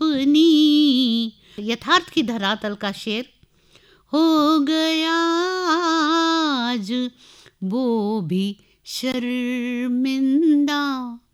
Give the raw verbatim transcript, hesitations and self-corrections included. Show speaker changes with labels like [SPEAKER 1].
[SPEAKER 1] अपनी। यथार्थ की धरातल का शेर। हो गया आज वो भी शर्मिंदा,